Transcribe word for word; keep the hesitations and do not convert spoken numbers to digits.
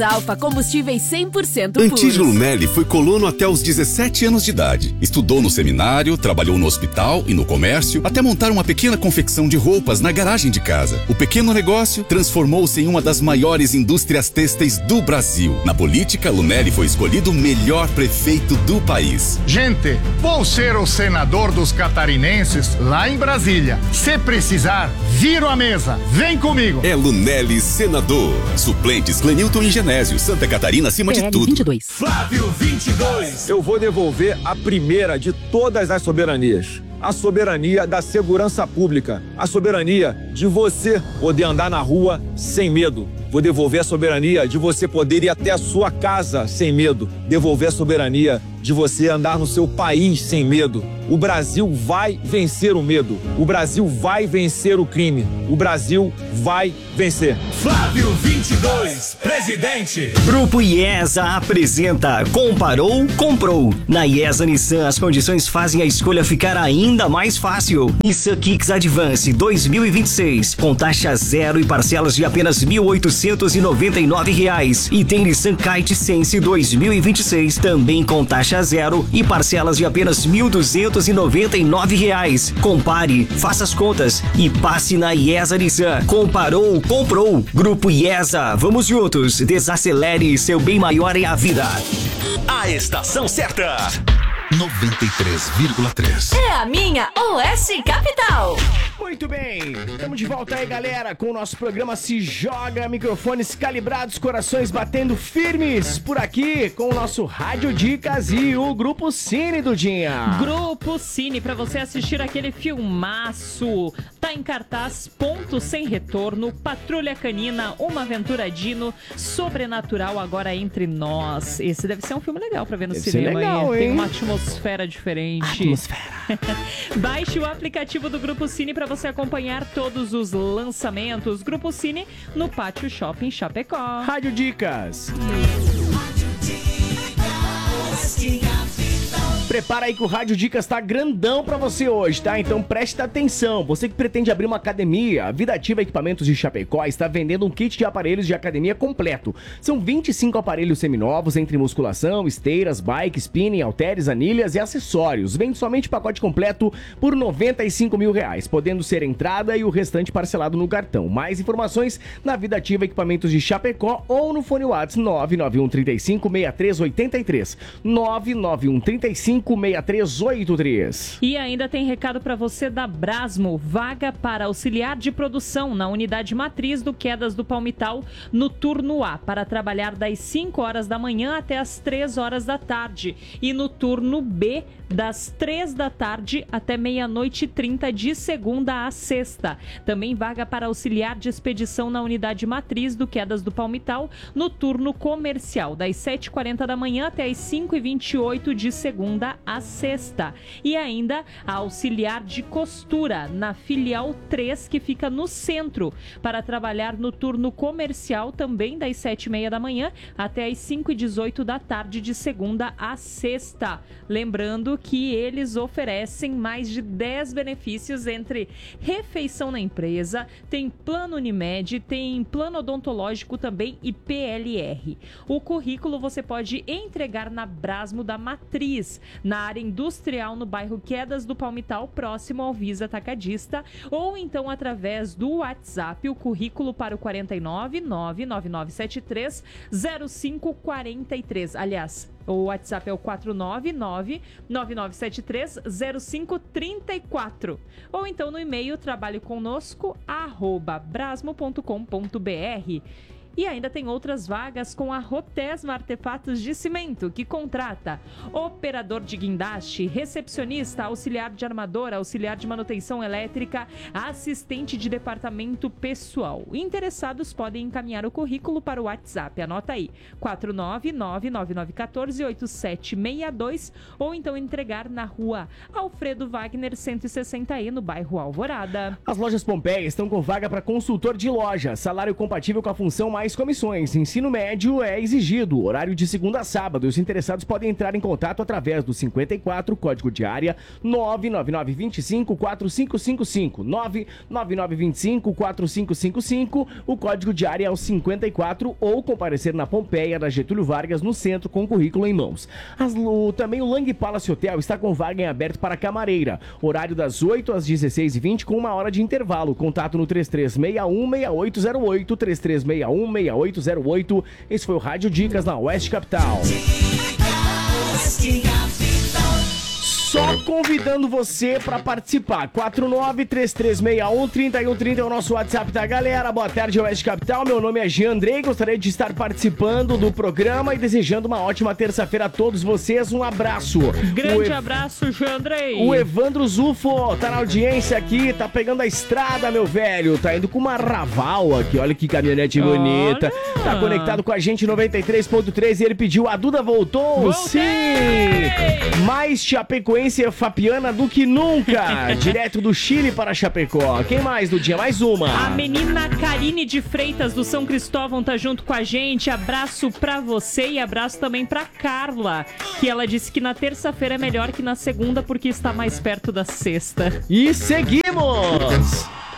Alfa Combustíveis cem por cento puros. Antídio Lunelli foi colono até os dezessete anos de idade. Estudou no seminário, trabalhou no hospital e no comércio, até montar uma pequena confecção de roupas na garagem de casa. O pequeno negócio transformou-se em uma das maiores indústrias têxteis do Brasil. Na política, Lunelli foi escolhido o melhor prefeito do país. Gente, vou ser o senador dos catarinenses lá em Brasília. Se precisar, viro a mesa. Vem comigo. É Lunelli senador. Suplentes Clenilton e Genésio. Santa Catarina acima de tudo. vinte e dois. Flávio vinte e dois. Eu vou devolver a primeira de todas as soberanias. A soberania da segurança pública. A soberania de você poder andar na rua sem medo. Vou devolver a soberania de você poder ir até a sua casa sem medo. Devolver a soberania de você andar no seu país sem medo. O Brasil vai vencer o medo. O Brasil vai vencer o crime. O Brasil vai vencer. Flávio vinte e dois, presidente. Grupo IESA apresenta Comparou, Comprou. Na IESA Nissan, as condições fazem a escolha ficar ainda mais fácil. Nissan Kicks Advance dois mil e vinte e seis, com taxa zero e parcelas de apenas mil oitocentos e noventa e nove reais. E tem Nissan Kite Sense dois mil e vinte e seis, também com taxa zero e parcelas de apenas mil duzentos e noventa e nove reais. Compare, faça as contas e passe na IESA Nissan. Comparou, comprou. Grupo IESA, vamos juntos. Desacelere, seu bem maior é a vida. A estação certa. noventa e três vírgula três. É a minha Oeste Capital. Muito bem, estamos de volta aí, galera, com o nosso programa Se Joga, microfones calibrados, corações batendo firmes por aqui, com o nosso Rádio Dicas e o Grupo Cine, Dudinha. Grupo Cine, pra você assistir aquele filmaço. Tá em cartaz Ponto Sem Retorno, Patrulha Canina, Uma Aventura Dino, Sobrenatural Agora Entre Nós. Esse deve ser um filme legal pra ver no deve cinema. Legal, hein? hein? Tem uma atmosfera diferente. Atmosfera. Baixe o aplicativo do Grupo Cine pra você acompanhar todos os lançamentos. Grupo Cine no Pátio Shopping Chapecó. Rádio Dicas. Prepara aí que o Rádio Dicas tá grandão pra você hoje, tá? Então preste atenção. Você que pretende abrir uma academia, a Vida Ativa Equipamentos de Chapecó está vendendo um kit de aparelhos de academia completo. São vinte e cinco aparelhos seminovos entre musculação, esteiras, bike, spinning, halteres, anilhas e acessórios. Vende somente o pacote completo por noventa e cinco mil reais, podendo ser entrada e o restante parcelado no cartão. Mais informações na Vida Ativa Equipamentos de Chapecó ou no fone WhatsApp nove nove um três cinco, seis três oito três. nove nove um três cinco, seis três oito três. E ainda tem recado para você da Brasmo, vaga para auxiliar de produção na unidade matriz do Quedas do Palmital no turno A, para trabalhar das cinco horas da manhã até as três horas da tarde, e no turno B das três da tarde até meia-noite e trinta de segunda a sexta. Também vaga para auxiliar de expedição na unidade matriz do Quedas do Palmital no turno comercial, das sete e quarenta da manhã até as cinco e vinte e oito de segunda a sexta. E ainda a auxiliar de costura na filial três, que fica no centro, para trabalhar no turno comercial também das sete e meia da manhã até as cinco e dezoito da tarde de segunda a sexta. Lembrando que eles oferecem mais de dez benefícios, entre refeição na empresa, tem plano Unimed, tem plano odontológico também e P L R. O currículo você pode entregar na Brasmo da Matriz, na área industrial, no bairro Quedas do Palmital, próximo ao Visa Atacadista, ou então através do WhatsApp, o currículo para o quatro nove nove nove nove sete três zero cinco quatro três. Aliás, o WhatsApp é o quatro nove nove nove nove sete três zero cinco três quatro. Ou então no e-mail trabalhoconosco arroba brasmo ponto com ponto br. E ainda tem outras vagas com a Rotesma Artefatos de Cimento, que contrata operador de guindaste, recepcionista, auxiliar de armador, auxiliar de manutenção elétrica, assistente de departamento pessoal. Interessados podem encaminhar o currículo para o WhatsApp. Anota aí, quatro nove nove nove nove um quatro oito sete seis dois, ou então entregar na rua Alfredo Wagner cento e sessenta E, no bairro Alvorada. As lojas Pompeia estão com vaga para consultor de loja, salário compatível com a função mais mais comissões. Ensino médio é exigido, horário de segunda a sábado. Os interessados podem entrar em contato através do cinquenta e quatro, código de área nove nove nove dois cinco quatro cinco cinco cinco, nove nove nove dois cinco quatro cinco cinco cinco. O código de área é o cinquenta e quatro ou comparecer na Pompeia, da Getúlio Vargas, no centro, com o currículo em mãos. As, o, também o Lang Palace Hotel está com vaga em aberto para camareira. Horário das oito às dezesseis e vinte com uma hora de intervalo. Contato no três três seis um, seis oito zero oito, três três seis um, seis oito zero oito. Esse foi o Rádio Dicas na Oeste Capital. Só convidando você para participar. quatro nove três três seis um, três um três zero é o nosso WhatsApp da galera. Boa tarde, Oeste Capital. Meu nome é Jean Andrei. Gostaria de estar participando do programa e desejando uma ótima terça-feira a todos vocês. Um abraço. Grande Ev... abraço, Jean Andrei. O Evandro Zufo tá na audiência aqui, tá pegando a estrada, meu velho. Tá indo com uma Raval aqui. Olha que caminhonete Olha. bonita. Tá conectado com a gente noventa e três ponto três e ele pediu: a Duda voltou? Voltei! Sim! Mais Chapecoense fapiana do que nunca. Direto do Chile para Chapecó. Quem mais, Dudinha? Mais uma. A menina Karine de Freitas do São Cristóvão tá junto com a gente. Abraço pra você e abraço também pra Carla, que ela disse que na terça-feira é melhor que na segunda porque está mais perto da sexta. E seguimos!